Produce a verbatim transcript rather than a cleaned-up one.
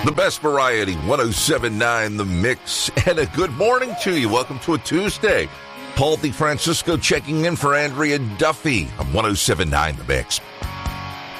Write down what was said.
The best variety, one oh seven point nine The Mix. And a good morning to you. Welcome to a Tuesday. Paul DeFrancisco checking in for Andrea Duffy on one oh seven point nine The Mix.